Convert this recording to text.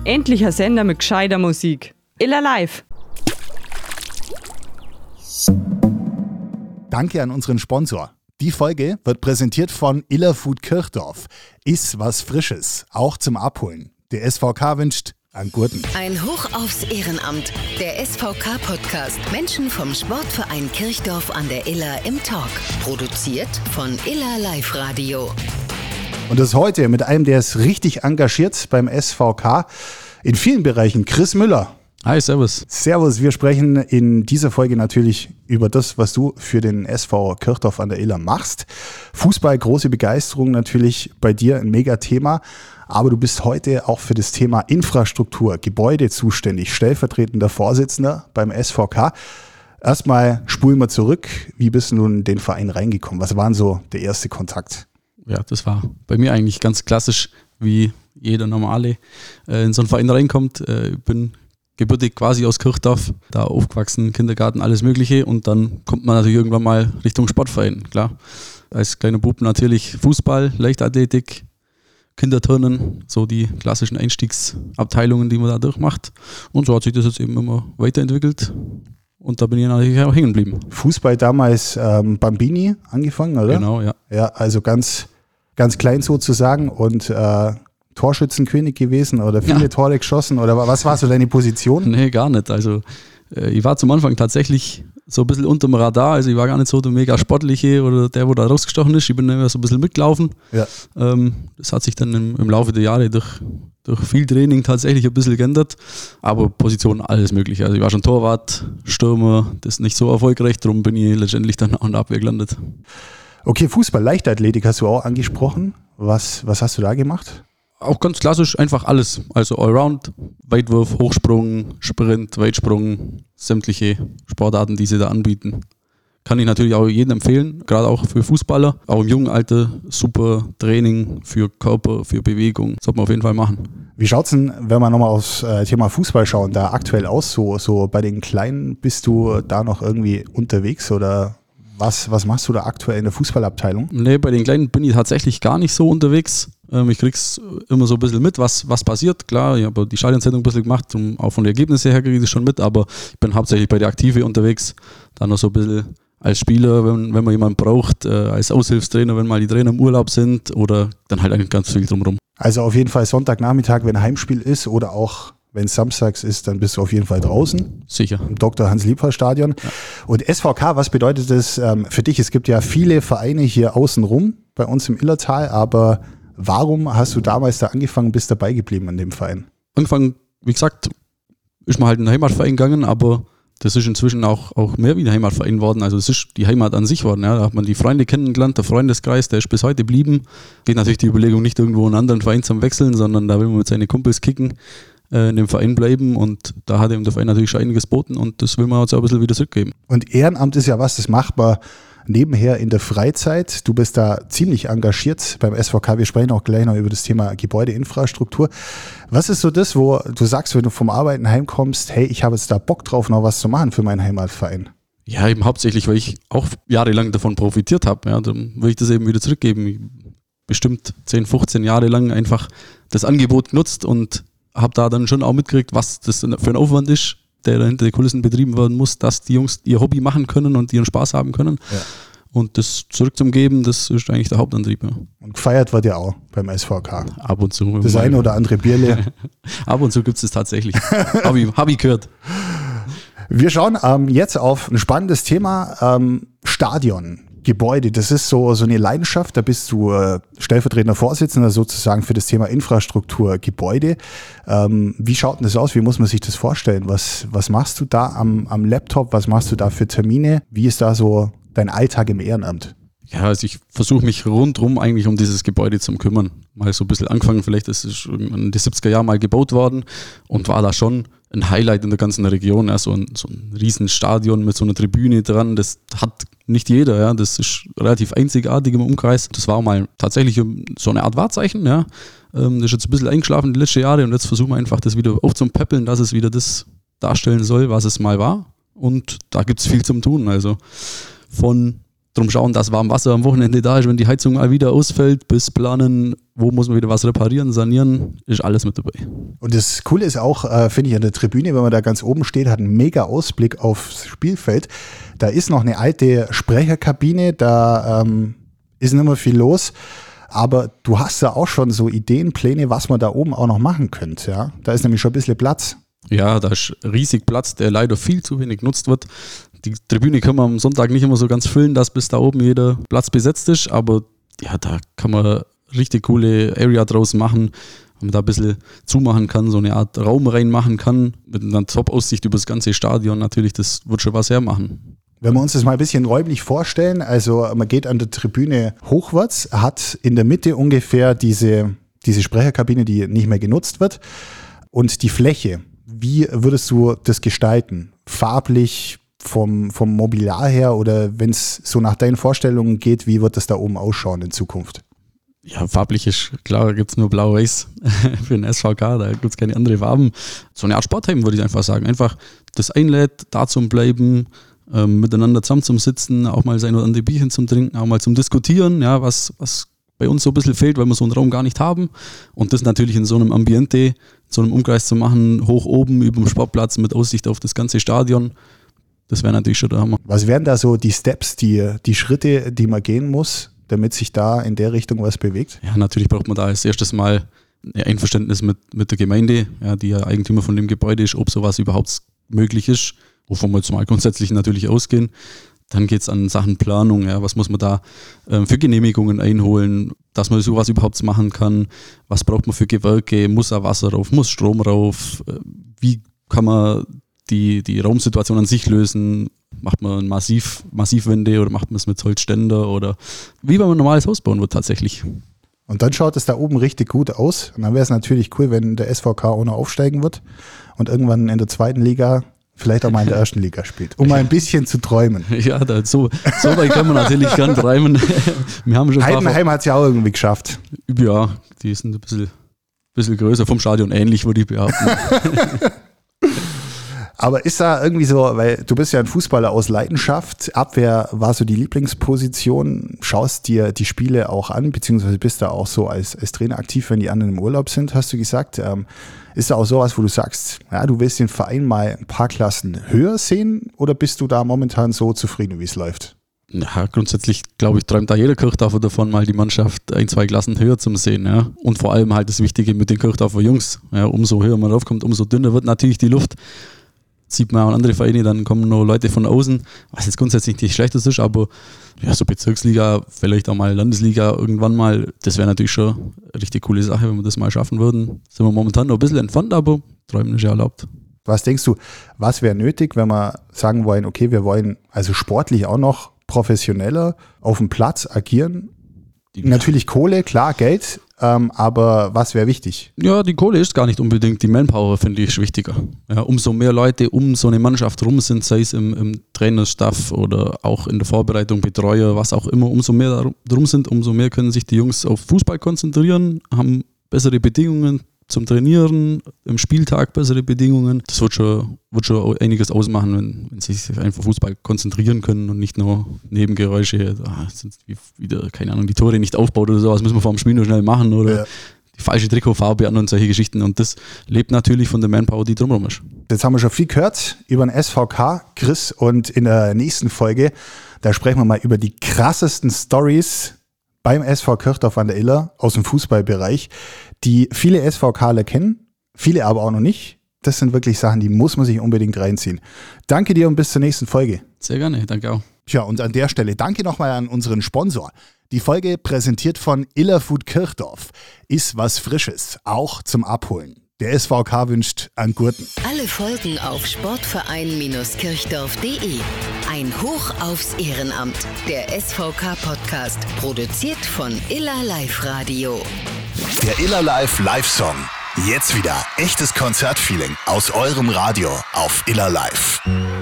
Endlich ein Sender mit gescheiter Musik. Iller Live. Danke an unseren Sponsor. Die Folge wird präsentiert von Iller Food Kirchdorf. Iss was Frisches, auch zum Abholen. Der SVK wünscht an Gurten. Ein Hoch aufs Ehrenamt. Der SVK-Podcast. Menschen vom Sportverein Kirchdorf an der Iller im Talk. Produziert von Iller Live Radio. Und das heute mit einem, der ist richtig engagiert beim SVK in vielen Bereichen. Chris Müller. Hi, servus. Servus, wir sprechen in dieser Folge natürlich über das, was du für den SV Kirchdorf an der Iller machst. Fußball, große Begeisterung natürlich bei dir, ein Mega-Thema. Aber du bist heute auch für das Thema Infrastruktur, Gebäude zuständig, stellvertretender Vorsitzender beim SVK. Erstmal spulen wir zurück. Wie bist du nun in den Verein reingekommen? Was war denn so der erste Kontakt? Ja, das war bei mir eigentlich ganz klassisch, wie jeder Normale in so einen Verein reinkommt. Ich bin gebürtig quasi aus Kirchdorf, da aufgewachsen, Kindergarten, alles Mögliche, und dann kommt man natürlich irgendwann mal Richtung Sportverein, klar. Als kleiner Bub natürlich Fußball, Leichtathletik, Kinderturnen, so die klassischen Einstiegsabteilungen, die man da durchmacht, und so hat sich das jetzt eben immer weiterentwickelt und da bin ich natürlich auch hängen geblieben. Fußball damals Bambini angefangen, oder? Genau, ja. Ja, also ganz klein sozusagen und Torschützenkönig gewesen oder viele Tore geschossen oder was war so deine Position? Nee, gar nicht. Also ich war zum Anfang tatsächlich so ein bisschen unterm Radar, also ich war gar nicht so der mega Sportliche oder der, wo da rausgestochen ist. Ich bin immer so ein bisschen mitgelaufen. Ja. Das hat sich dann im Laufe der Jahre durch viel Training tatsächlich ein bisschen geändert, aber Position alles mögliche. Also ich war schon Torwart, Stürmer, das ist nicht so erfolgreich, darum bin ich letztendlich dann auch in der Abwehr gelandet. Okay, Fußball, Leichtathletik hast du auch angesprochen. Was hast du da gemacht? Auch ganz klassisch, einfach alles. Also Allround, Weitwurf, Hochsprung, Sprint, Weitsprung, sämtliche Sportarten, die sie da anbieten. Kann ich natürlich auch jedem empfehlen, gerade auch für Fußballer. Auch im jungen Alter super Training für Körper, für Bewegung. Sollte man auf jeden Fall machen. Wie schaut es denn, wenn wir nochmal aufs Thema Fußball schauen, da aktuell aus? So bei den Kleinen, bist du da noch irgendwie unterwegs oder was machst du da aktuell in der Fußballabteilung? Nee, bei den Kleinen bin ich tatsächlich gar nicht so unterwegs. Ich krieg's immer so ein bisschen mit, was passiert. Klar, ich habe die Stadionzeitung ein bisschen gemacht, auch von den Ergebnissen her kriege ich das schon mit, aber ich bin hauptsächlich bei der Aktive unterwegs. Dann noch so ein bisschen als Spieler, wenn man jemanden braucht, als Aushilfstrainer, wenn mal die Trainer im Urlaub sind, oder dann halt eigentlich ganz viel drumherum. Also auf jeden Fall Sonntagnachmittag, wenn ein Heimspiel ist, oder auch wenn es samstags ist, dann bist du auf jeden Fall draußen. Sicher. Im Dr. Hans-Liebhardt-Stadion. Ja. Und SVK, was bedeutet das für dich? Es gibt ja viele Vereine hier außenrum bei uns im Illertal, aber warum hast du damals da angefangen, bist dabei geblieben an dem Verein? Angefangen, wie gesagt, ist man halt in den Heimatverein gegangen, aber das ist inzwischen auch mehr wie ein Heimatverein worden. Also es ist die Heimat an sich worden. Ja. Da hat man die Freunde kennengelernt, der Freundeskreis, der ist bis heute geblieben. Geht natürlich die Überlegung, nicht irgendwo einen anderen Verein zu wechseln, sondern da will man mit seinen Kumpels kicken, in dem Verein bleiben, und da hat eben der Verein natürlich schon einiges geboten und das will man uns auch ein bisschen wieder zurückgeben. Und Ehrenamt ist ja was, das macht man nebenher in der Freizeit. Du bist da ziemlich engagiert beim SVK. Wir sprechen auch gleich noch über das Thema Gebäudeinfrastruktur. Was ist so das, wo du sagst, wenn du vom Arbeiten heimkommst, hey, ich habe jetzt da Bock drauf, noch was zu machen für meinen Heimatverein? Ja, eben hauptsächlich, weil ich auch jahrelang davon profitiert habe. Ja, dann will ich das eben wieder zurückgeben. Bestimmt 10, 15 Jahre lang einfach das Angebot genutzt und habe da dann schon auch mitgekriegt, was das für ein Aufwand ist, der da hinter den Kulissen betrieben werden muss, dass die Jungs ihr Hobby machen können und ihren Spaß haben können. Ja. Und das zurückzugeben, das ist eigentlich der Hauptantrieb. Ja. Und gefeiert wird ja auch beim SVK. Ab und zu. Das eine oder andere Bierle. Ab und zu gibt es tatsächlich. Hab ich gehört. Wir schauen jetzt auf ein spannendes Thema, Stadion. Gebäude, das ist so eine Leidenschaft, da bist du stellvertretender Vorsitzender sozusagen für das Thema Infrastruktur, Gebäude. Wie schaut denn das aus? Wie muss man sich das vorstellen? Was machst du da am Laptop? Was machst du da für Termine? Wie ist da so dein Alltag im Ehrenamt? Ja, also ich versuche mich rundherum eigentlich um dieses Gebäude zu kümmern. Mal so ein bisschen angefangen, vielleicht ist es in die 70er Jahre mal gebaut worden und war da schon ein Highlight in der ganzen Region. Ja, so ein Riesenstadion mit so einer Tribüne dran, das hat nicht jeder. Ja, das ist relativ einzigartig im Umkreis. Das war auch mal tatsächlich so eine Art Wahrzeichen. Ja. Das ist jetzt ein bisschen eingeschlafen die letzten Jahre und jetzt versuchen wir einfach das wieder aufzupäppeln, dass es wieder das darstellen soll, was es mal war. Und da gibt es viel zum Tun. Also von drum schauen, dass warm Wasser am Wochenende da ist, wenn die Heizung mal wieder ausfällt, bis planen, wo muss man wieder was reparieren, sanieren, ist alles mit dabei. Und das Coole ist auch, finde ich, an der Tribüne, wenn man da ganz oben steht, hat einen mega Ausblick aufs Spielfeld. Da ist noch eine alte Sprecherkabine, da ist nicht mehr viel los. Aber du hast ja auch schon so Ideen, Pläne, was man da oben auch noch machen könnte. Ja? Da ist nämlich schon ein bisschen Platz. Ja, da ist riesig Platz, der leider viel zu wenig genutzt wird. Die Tribüne können wir am Sonntag nicht immer so ganz füllen, dass bis da oben jeder Platz besetzt ist. Aber ja, da kann man richtig coole Area draus machen, wenn man da ein bisschen zumachen kann, so eine Art Raum reinmachen kann, mit einer Top-Aussicht über das ganze Stadion. Natürlich, das wird schon was hermachen. Wenn wir uns das mal ein bisschen räumlich vorstellen, also man geht an der Tribüne hochwärts, hat in der Mitte ungefähr diese Sprecherkabine, die nicht mehr genutzt wird, und die Fläche. Wie würdest du das gestalten? Farblich, vom Mobiliar her, oder wenn es so nach deinen Vorstellungen geht, wie wird das da oben ausschauen in Zukunft? Ja, farblich ist klar, da gibt es nur blau-weiß für den SVK, da gibt es keine andere Farben. So eine Art Sportheim würde ich einfach sagen. Einfach das einlädt, da zum Bleiben, miteinander zusammen zum Sitzen, auch mal sein oder andere Bierchen zum Trinken, auch mal zum Diskutieren, ja, was bei uns so ein bisschen fehlt, weil wir so einen Raum gar nicht haben. Und das natürlich in so einem Ambiente, so einem Umkreis zu machen, hoch oben über dem Sportplatz mit Aussicht auf das ganze Stadion, das wäre natürlich schon der Hammer. Was wären da so die Steps, die Schritte, die man gehen muss, damit sich da in der Richtung was bewegt? Ja, natürlich braucht man da als erstes mal ein Einverständnis mit der Gemeinde, ja, die ja Eigentümer von dem Gebäude ist, ob sowas überhaupt möglich ist, wovon wir jetzt mal grundsätzlich natürlich ausgehen. Dann geht es an Sachen Planung, ja, was muss man da für Genehmigungen einholen, dass man sowas überhaupt machen kann, was braucht man für Gewerke, muss da Wasser rauf, muss Strom rauf, wie kann man die Raumsituation an sich lösen, macht man Massivwände oder macht man es mit Holzständer oder wie man ein normales Haus bauen wird tatsächlich. Und dann schaut es da oben richtig gut aus. Und dann wäre es natürlich cool, wenn der SVK auch noch aufsteigen wird und irgendwann in der zweiten Liga, vielleicht auch mal in der ersten Liga spielt, um mal ein bisschen zu träumen. Ja, so weit kann man natürlich gern träumen. Wir haben schon Heidenheim hat es ja auch irgendwie geschafft. Ja, die sind ein bisschen größer, vom Stadion ähnlich, würde ich behaupten. Aber ist da irgendwie so, weil du bist ja ein Fußballer aus Leidenschaft, Abwehr war so die Lieblingsposition, schaust dir die Spiele auch an, beziehungsweise bist da auch so als Trainer aktiv, wenn die anderen im Urlaub sind, hast du gesagt. Ist da auch sowas, wo du sagst, ja, du willst den Verein mal ein paar Klassen höher sehen, oder bist du da momentan so zufrieden, wie es läuft? Ja, grundsätzlich, glaube ich, träumt da jeder Kirchdorfer davon, mal die Mannschaft 1-2 Klassen höher zu sehen. Ja. Und vor allem halt das Wichtige mit den Kirchdorfer Jungs. Ja, umso höher man raufkommt, umso dünner wird natürlich die Luft. Sieht man auch andere Vereine, dann kommen noch Leute von außen, was jetzt grundsätzlich nicht schlecht ist, aber ja, so Bezirksliga, vielleicht auch mal Landesliga irgendwann mal, das wäre natürlich schon eine richtig coole Sache, wenn wir das mal schaffen würden. Sind wir momentan noch ein bisschen entfernt, aber träumen ist ja erlaubt. Was denkst du, was wäre nötig, wenn wir sagen wollen, okay, wir wollen also sportlich auch noch professioneller auf dem Platz agieren? Natürlich Kohle, klar, Geld, aber was wäre wichtig? Ja, die Kohle ist gar nicht unbedingt, die Manpower finde ich wichtiger. Ja, umso mehr Leute um so eine Mannschaft rum sind, sei es im Trainerstaff oder auch in der Vorbereitung, Betreuer, was auch immer, umso mehr drum sind, umso mehr können sich die Jungs auf Fußball konzentrieren, haben bessere Bedingungen zum Trainieren, im Spieltag bessere Bedingungen. Das wird schon einiges ausmachen, wenn sie sich einfach Fußball konzentrieren können und nicht nur Nebengeräusche, sind wieder, keine Ahnung, die Tore nicht aufbaut oder sowas, müssen wir vor dem Spiel nur schnell machen oder die falsche Trikotfarbe an und solche Geschichten. Und das lebt natürlich von der Manpower, die drumherum ist. Jetzt haben wir schon viel gehört über den SVK, Chris, und in der nächsten Folge, da sprechen wir mal über die krassesten Stories beim SV Kirchdorf an der Iller aus dem Fußballbereich, die viele SVKler kennen, viele aber auch noch nicht. Das sind wirklich Sachen, die muss man sich unbedingt reinziehen. Danke dir und bis zur nächsten Folge. Sehr gerne, danke auch. Tja, und an der Stelle danke nochmal an unseren Sponsor. Die Folge präsentiert von Iller Food Kirchdorf. Ist was Frisches, auch zum Abholen. Der SVK wünscht an Gurten. Alle Folgen auf sportverein-kirchdorf.de. Ein Hoch aufs Ehrenamt. Der SVK-Podcast, produziert von Iller Live Radio. Der Iller Live Live-Song. Jetzt wieder echtes Konzertfeeling aus eurem Radio auf Iller Live.